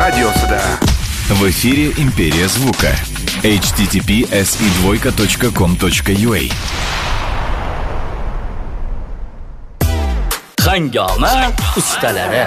radiosida. В эфире «Империя звука». https://2.com.ua Hangoma ustalari.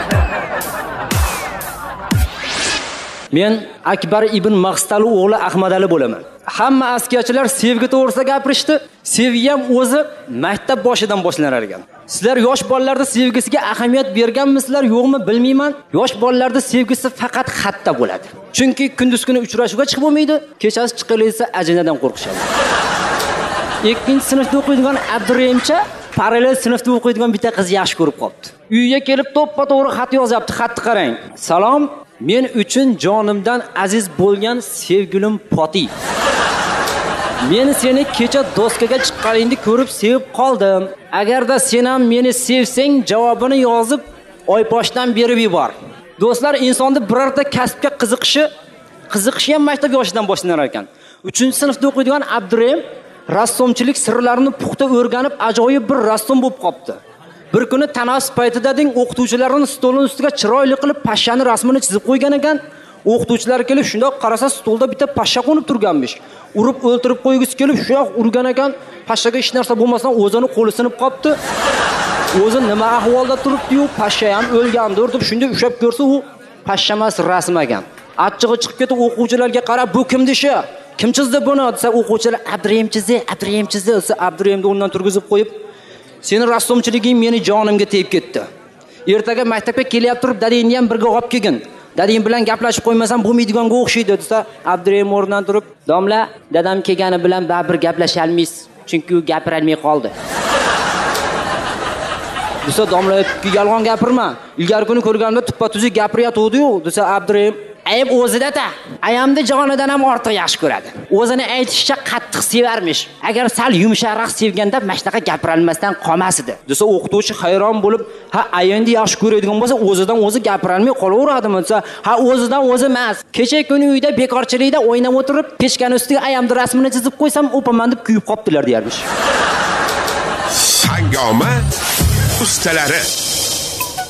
Men Akbar ibn Maqstal o'g'li Ahmadali bo'laman. Hamma askiyachilar sevgi to'g'risida gapirishdi. Sevgi ham o'zi maktab boshidan boshlanar ekan. Sizlar yosh bolalarda sevgisiga ahamiyat berganmisizlar, yo'qmi bilmayman. Yosh bolalarda sevgisi faqat xatda bo'ladi. Chunki kunduz kuni uchrashuvga chiqib bo'lmaydi, kechasi chiqilsa ajinadan qo'rqishadi. 2-sinfda o'qiydigan Abdurahimcha parallel sinfda o'qiydigan bitta qiz yaxshi ko'rib qopti. Uyga kelib to'ppa-to'g'ri xat yozyapti. Xatni qarang. Salom, men uchun jonimdan aziz bo'lgan sevgilim Poti. Men seni kecha doskaga chiqqaningni ko'rib sevib qoldim. Agarda sen ham meni sevsang, javobini yozib oyposhdan berib yubor. Do'stlar, insonning birorta kasbga qiziqishi ham maktab yoshidan boshlanar ekan. 3-sinfda o'qiydigan Abdurahim rassomchilik sirlarini puxta o'rganib, ajoyib bir rassom bo'lib qopti. Bir kuni tanaffus paytida o'qituvchilarning stolning ustiga chiroyli qilib pashshani rasmini chizib qo'ygan ekan. O'qituvchilar kelib shundoq qarasa, stolda bitta pashsha qo'nib turganmish. Urib o'ltirib qo'ygisi kelib shundoq urgan ekan. Pashshaga hech narsa bo'lmasdan o'zini qo'li sinib qopti. O'zi nima ahvolda turibdi-yu, pashsha ham o'lgandir deb shunday ushab ko'rsa, u pashsha emas, rasm ekan. Achchig'i chiqib ketib o'quvchilarga qarab, "Bu kim deshi? Kim chizdi buni?" desa, o'quvchilar Abdurahim chizdi. Desa, Abdurahimni o'rnidan turgizib qo'yib, "Seni rassomchiliging meni jonimga tegib ketdi. Ertaga maktabga kelyapti turib, dadangni ham birga olib kelgin. Dadang bilan gaplashib qo'ymasam bo'lmaydiganga o'xshaydi" desa, Abdurahim o'rnidan turib, "Domla, dadam kelgani bilan baribir gaplasha olmaysiz, chunki u gapira olmay qoldi." Desa, "Domla, yolg'on gapirma. Ilgari kuni ko'rganimda tuppa-tuzi gapirayotdi-yu" desa, Abdurahim, "Ayb o'zida-da. Ayamni jonidan ham ortiq yaxshi ko'radi. O'zini aytishicha qattiq sevarmish. Agar sal yumshoqroq sevganda mashtaqa gapira olmasdan qolmas edi" desa, o'qituvchi hayron bo'lib, "Ha, ayangni yaxshi ko'radigan bo'lsa, o'zidan o'zi gapira olmay qolaveradimi?" desa, "Ha, o'zidan o'zi emas. Kecha kuni uyda bekorchilikda o'ynab o'tirib, pechkani ustiga ayamni rasmini chizib qo'ysam, o'paman deb kuyib qoptilar" deyarmish. Hangoma ustalari.